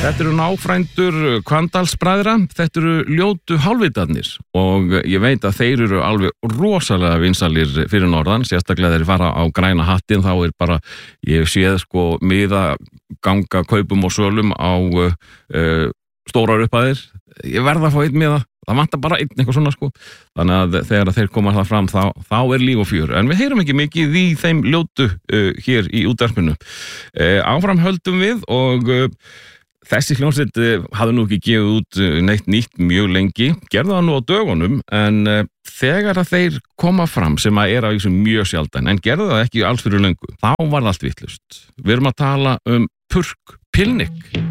Þetta eru náfrændur Hvannadalsbræðra, þetta eru ljótu hálfvitarnir og ég veit að þeir eru alveg rosalega vinsalir fyrir norðan, sérstaklega þeir fara á græna hattinn, þá bara, ég séð miða ganga kaupum og sölum á stórar upphæðir, ég verð að fá einn miða, það vantar bara einn eitthvað svona þannig að þegar þeir koma það fram þá líf og fjör, en við heyrum ekki mikið í þeim ljótu hér í útvarpinu. Áfram höldum við og þessi hljómsveit hafði nú ekki gefið út neitt nýtt mjög lengi, gerði það nú á dögunum, en þegar að þeir koma fram, sem að á þessu mjög sjaldan, en gerði það ekki alls fyrir löngu, þá var það allt vitlaust. Við erum að tala Purk Pilnik.